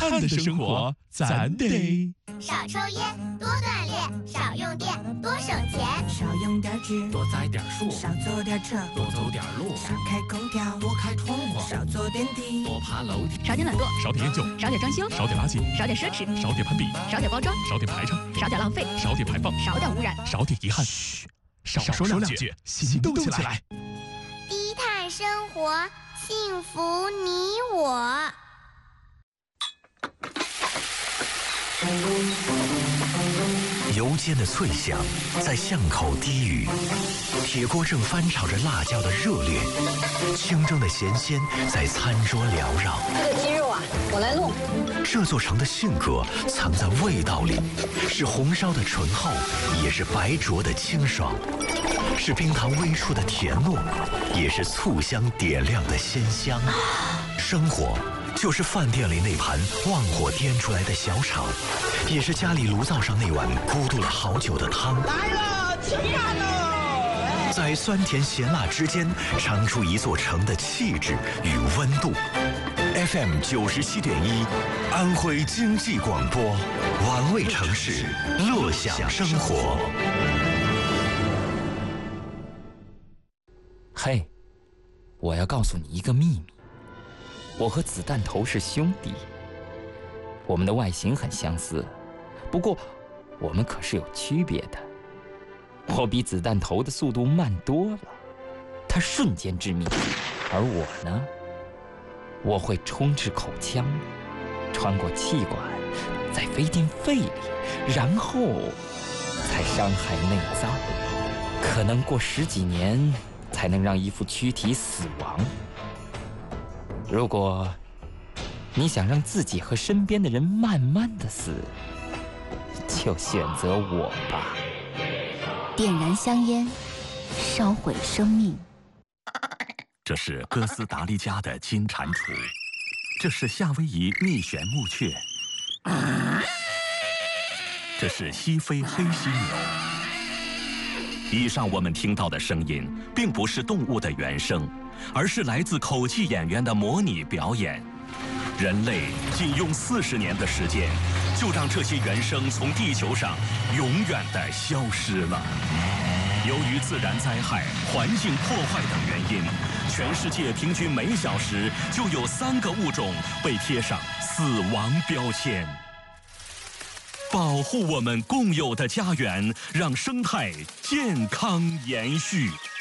汉的生活咱得少抽烟，多锻炼，少用电，多省钱， 少用点纸， 多栽点树， 少坐点车， 多走点路， 少开空调， 多开窗户， 少坐电梯， 多爬楼梯， 少点懒惰， 少点厌旧， 少点装修， 少点垃圾， 少点奢侈， 少点攀比， 少点包装， 少点排场， 少点浪费， 少点排放， 少点污染， 少点遗憾。嘘，少说两句，行动起来。 低碳生活，幸福你我。 油煎的脆响在巷口低语，铁锅正翻炒着辣椒的热烈，清蒸的咸鲜在餐桌缭绕。 这个鸡肉啊，我来弄。 这座城的性格藏在味道里，是红烧的醇厚，也是白灼的清爽，是冰糖微出的甜糯，也是醋香点亮的鲜香。生活就是饭店里那盘旺火颠出来的小炒，也是家里炉灶上那碗咕嘟了好久的汤。 来了，吃饭喽！ 在酸甜咸辣之间，尝出一座城的气质与温度。FM 97.1，安徽经济广播，玩味城市，乐享生活。 嘿，我要告诉你一个秘密。我和子弹头是兄弟，我们的外形很相似，不过我们可是有区别的。我比子弹头的速度慢多了，他瞬间致命，而我呢，我会冲至口腔，穿过气管，再飞进肺里，然后才伤害内脏，可能过10几年才能让一副躯体死亡。如果你想让自己和身边的人慢慢的死，就选择我吧。 点燃香烟，烧毁生命。 这是哥斯达黎加的金蟾蜍，这是夏威夷蜜旋木雀，这是西非黑犀牛。以上我们听到的声音，并不是动物的原声，而是来自口技演员的模拟表演。人类仅用40年的时间，就让这些原声从地球上永远地消失了。由于自然灾害、环境破坏等原因，全世界平均每小时就有3个物种被贴上死亡标签。保护我们共有的家园，让生态健康延续。